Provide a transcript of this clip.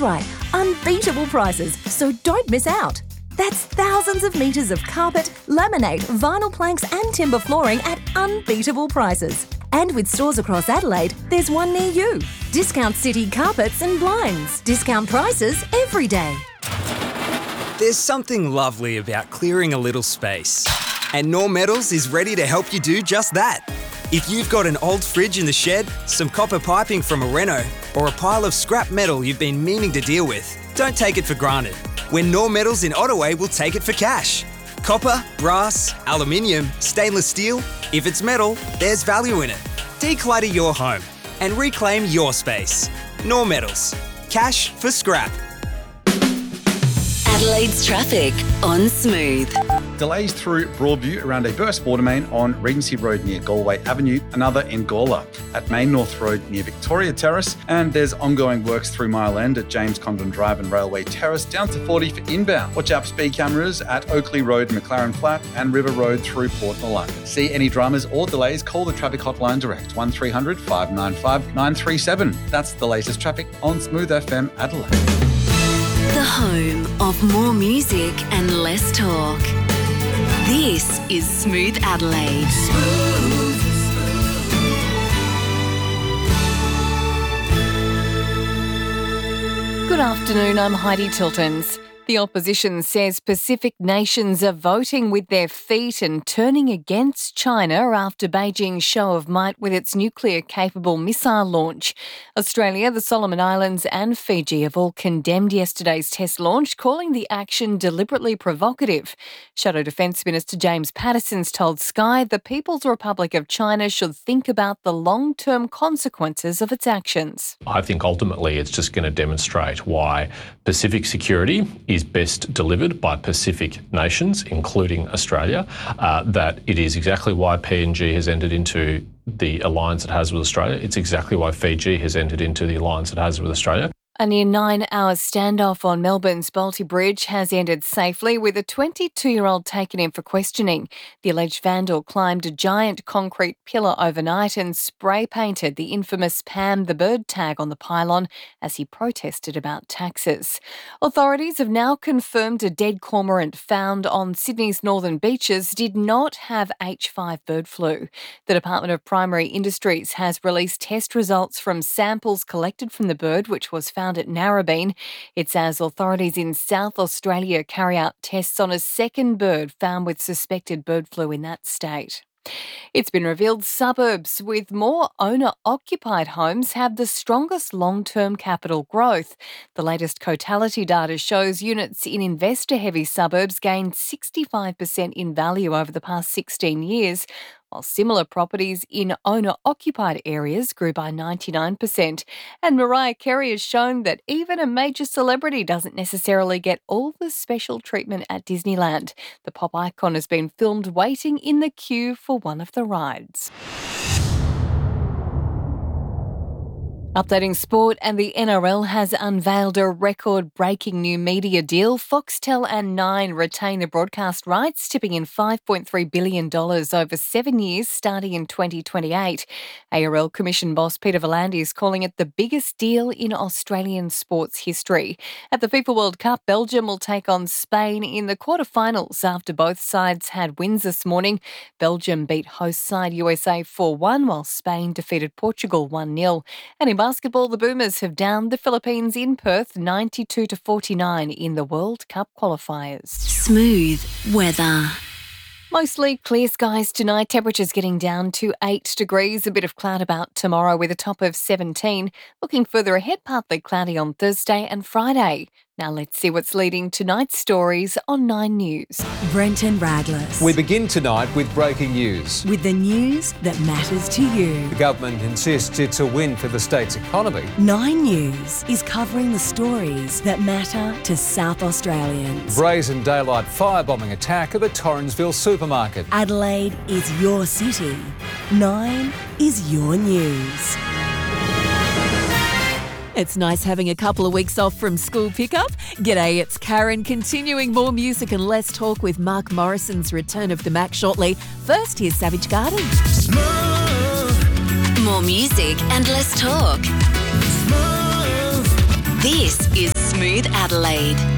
right, unbeatable prices, so don't miss out. That's thousands of metres of carpet, laminate, vinyl planks and timber flooring at unbeatable prices. And with stores across Adelaide, there's one near you. Discount City carpets and blinds. Discount prices every day. There's something lovely about clearing a little space. And Knorr Metals is ready to help you do just that. If you've got an old fridge in the shed, some copper piping from a reno, or a pile of scrap metal you've been meaning to deal with, don't take it for granted. When Knorr Metals in Ottaway will take it for cash. Copper, brass, aluminium, stainless steel. If it's metal, there's value in it. Declutter your home and reclaim your space. Knorr Metals. Cash for scrap. Adelaide's traffic on Smooth. Delays through Broadview around a burst water main on Regency Road near Galway Avenue, another in Gawler at Main North Road near Victoria Terrace, and there's ongoing works through Mile End at James Condon Drive and Railway Terrace down to 40 for inbound. Watch out for speed cameras at Oakley Road, McLaren Flat and River Road through Port Malone. See any dramas or delays, call the traffic hotline direct 1300 595 937. That's the latest traffic on Smooth FM Adelaide. The home of more music and less talk. This is Smooth Adelaide. Good afternoon, I'm Heidi Tiltons. The opposition says Pacific nations are voting with their feet and turning against China after Beijing's show of might with its nuclear-capable missile launch. Australia, the Solomon Islands and Fiji have all condemned yesterday's test launch, calling the action deliberately provocative. Shadow Defence Minister James Patterson's told Sky the People's Republic of China should think about the long-term consequences of its actions. I think ultimately it's just going to demonstrate why Pacific security is best delivered by Pacific nations, including Australia, that it is exactly why PNG has entered into the alliance it has with Australia. It's exactly why Fiji has entered into the alliance it has with Australia. A near 9-hour standoff on Melbourne's Bolte Bridge has ended safely with a 22-year-old taken in for questioning. The alleged vandal climbed a giant concrete pillar overnight and spray-painted the infamous Pam the Bird tag on the pylon as he protested about taxes. Authorities have now confirmed a dead cormorant found on Sydney's northern beaches did not have H5 bird flu. The Department of Primary Industries has released test results from samples collected from the bird, which was found at Narrabeen. It's as authorities in South Australia carry out tests on a second bird found with suspected bird flu in that state. It's been revealed suburbs with more owner-occupied homes have the strongest long-term capital growth. The latest Cotality data shows units in investor-heavy suburbs gained 65% in value over the past 16 years, while similar properties in owner-occupied areas grew by 99%. And Mariah Carey has shown that even a major celebrity doesn't necessarily get all the special treatment at Disneyland. The pop icon has been filmed waiting in the queue for one of the rides. Updating sport, and the NRL has unveiled a record-breaking new media deal. Foxtel and Nine retain the broadcast rights, tipping in $5.3 billion over 7 years, starting in 2028. ARL Commission boss Peter V'landys is calling it the biggest deal in Australian sports history. At the FIFA World Cup, Belgium will take on Spain in the quarterfinals after both sides had wins this morning. Belgium beat host side USA 4-1, while Spain defeated Portugal 1-0. And in basketball, the Boomers have downed the Philippines in Perth 92-49 in the World Cup qualifiers. Smooth weather. Mostly clear skies tonight, temperatures getting down to 8 degrees, a bit of cloud about tomorrow with a top of 17. Looking further ahead, partly cloudy on Thursday and Friday. Now let's see what's leading tonight's stories on 9 News. Brenton Radless. We begin tonight with breaking news. With the news that matters to you. The government insists it's a win for the state's economy. 9 News is covering the stories that matter to South Australians. Brazen daylight firebombing attack of a Torrensville supermarket. Adelaide is your city. 9 is your news. It's nice having a couple of weeks off from school pickup. G'day, it's Karen, continuing more music and less talk with Mark Morrison's return of the Mac shortly. First, here's Savage Garden. More music and less talk. This is Smooth Adelaide.